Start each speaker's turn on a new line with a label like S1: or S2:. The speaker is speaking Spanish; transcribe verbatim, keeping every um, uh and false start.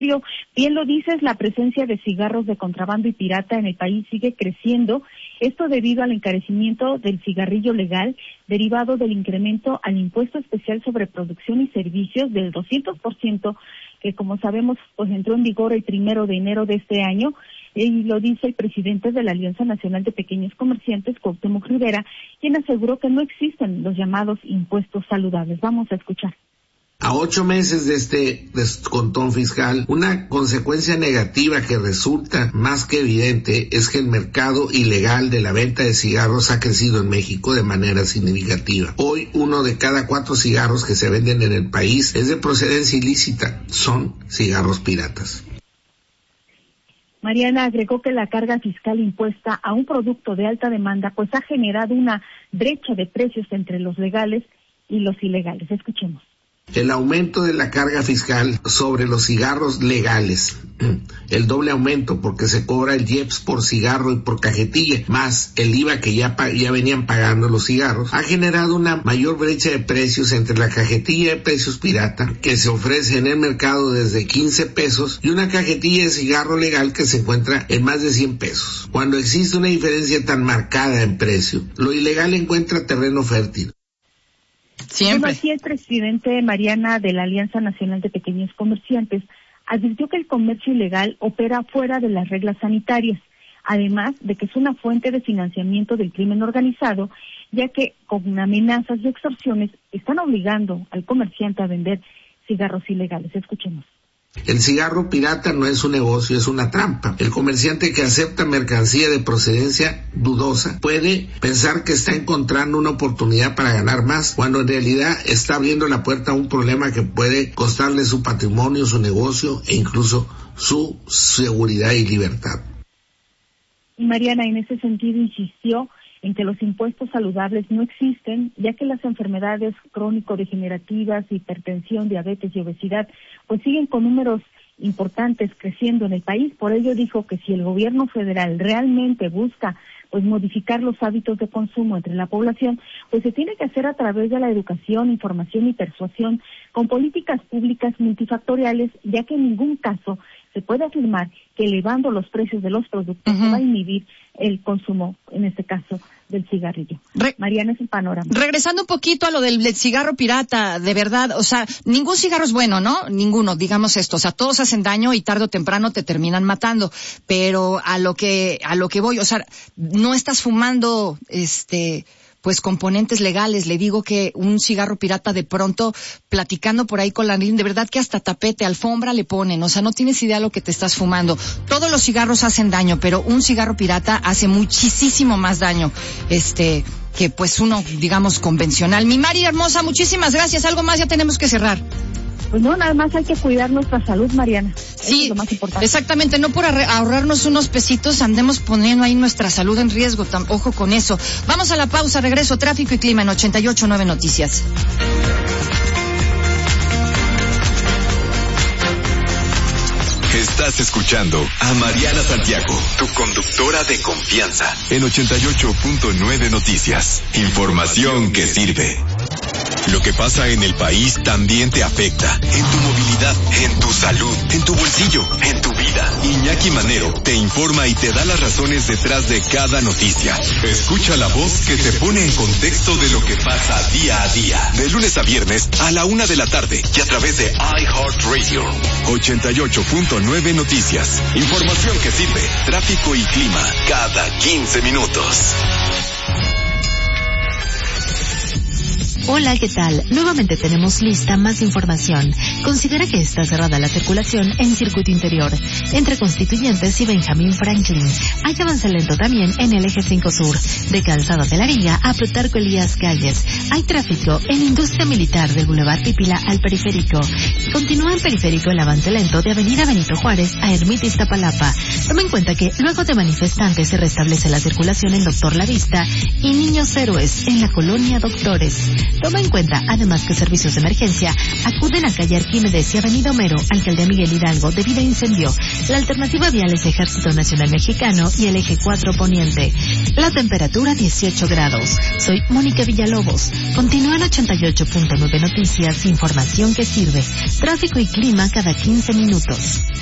S1: Bien lo dices, la presencia de cigarros de contrabando y pirata en el país sigue creciendo, esto debido al encarecimiento del cigarrillo legal, derivado del incremento al impuesto especial sobre producción y servicios del doscientos por ciento, que como sabemos pues entró en vigor el primero de enero de este año, y lo dice el presidente de la Alianza Nacional de Pequeños Comerciantes, Cuauhtémoc Rivera, quien aseguró que no existen los llamados impuestos saludables. Vamos a escuchar.
S2: A ocho meses de este descontón fiscal, una consecuencia negativa que resulta más que evidente es que el mercado ilegal de la venta de cigarros ha crecido en México de manera significativa. Hoy, uno de cada cuatro cigarros que se venden en el país es de procedencia ilícita, son cigarros piratas.
S1: Mariana agregó que la carga fiscal impuesta a un producto de alta demanda pues ha generado una brecha de precios entre los legales y los ilegales. Escuchemos.
S2: El aumento de la carga fiscal sobre los cigarros legales, el doble aumento porque se cobra el I E P S por cigarro y por cajetilla, más el I V A que ya, ya venían pagando los cigarros, ha generado una mayor brecha de precios entre la cajetilla de precios pirata que se ofrece en el mercado desde quince pesos y una cajetilla de cigarro legal que se encuentra en más de cien pesos. Cuando existe una diferencia tan marcada en precio, lo ilegal encuentra terreno fértil.
S1: Siempre. Bueno, así el presidente Mariana de la Alianza Nacional de Pequeños Comerciantes advirtió que el comercio ilegal opera fuera de las reglas sanitarias, además de que es una fuente de financiamiento del crimen organizado, ya que con amenazas y extorsiones están obligando al comerciante a vender cigarros ilegales. Escuchemos.
S2: El cigarro pirata no es un negocio, es una trampa. El comerciante que acepta mercancía de procedencia dudosa puede pensar que está encontrando una oportunidad para ganar más, cuando en realidad está abriendo la puerta a un problema que puede costarle su patrimonio, su negocio e incluso su seguridad y libertad.
S1: Y Mariana en ese sentido insistió en que los impuestos saludables no existen, ya que las enfermedades crónico-degenerativas, hipertensión, diabetes y obesidad, pues siguen con números importantes creciendo en el país. Por ello dijo que si el gobierno federal realmente busca pues modificar los hábitos de consumo entre la población, pues se tiene que hacer a través de la educación, información y persuasión, con políticas públicas multifactoriales, ya que en ningún caso se puede afirmar que elevando los precios de los productos uh-huh. se va a inhibir el consumo, en este caso, del cigarrillo. Re- Mariana, es el panorama.
S3: Regresando un poquito a lo del, del cigarro pirata, de verdad, o sea, ningún cigarro es bueno, ¿no? Ninguno, digamos esto, o sea, todos hacen daño y tarde o temprano te terminan matando, pero a lo que, a lo que voy, o sea, no estás fumando, este... pues componentes legales. Le digo que un cigarro pirata de pronto, platicando por ahí con la niña, de verdad que hasta tapete, alfombra le ponen, o sea, no tienes idea lo que te estás fumando. Todos los cigarros hacen daño, pero un cigarro pirata hace muchísimo más daño, este, que pues uno, digamos, convencional. Mi Mari hermosa, muchísimas gracias. Algo más, ya tenemos que cerrar.
S1: Pues no, nada más hay que cuidar nuestra salud, Mariana.
S3: Sí,
S1: eso es lo más importante.
S3: Exactamente, no por ahorrarnos unos pesitos andemos poniendo ahí nuestra salud en riesgo, tam- ojo con eso. Vamos a la pausa, regreso, tráfico y clima en ochenta y ocho punto nueve Noticias.
S4: Estás escuchando a Mariana Santiago, tu conductora de confianza, en ochenta y ocho punto nueve Noticias. Información que sirve. Lo que pasa en el país también te afecta. En tu movilidad, en tu salud, en tu bolsillo, en tu vida. Iñaki Manero te informa y te da las razones detrás de cada noticia. Escucha la voz que te pone en contexto de lo que pasa día a día. De lunes a viernes a la una de la tarde y a través de iHeartRadio. ochenta y ocho punto nueve Noticias. Información que sirve. Tráfico y clima cada quince minutos.
S5: Hola, ¿qué tal? Nuevamente tenemos lista más información. Considera que está cerrada la circulación en circuito interior entre Constituyentes y Benjamín Franklin. Hay avance lento también en el eje cinco sur, de Calzada de la Viga a Plutarco Elías Calles. Hay tráfico en Industria Militar del Boulevard Pípila al Periférico. Continúa en Periférico el avance lento de Avenida Benito Juárez a Ermita Iztapalapa. Toma en cuenta que luego de manifestantes se restablece la circulación en Doctor La Vista y Niños Héroes en la Colonia Doctores. Toma en cuenta, además, que servicios de emergencia acuden a calle Arquímedes y Avenida Homero, Alcaldía Miguel Hidalgo, debido a incendio. La alternativa vial es Ejército Nacional Mexicano y el Eje cuatro Poniente. La temperatura dieciocho grados. Soy Mónica Villalobos. Continúa en ochenta y ocho punto nueve Noticias, información que sirve. Tráfico y clima cada quince minutos.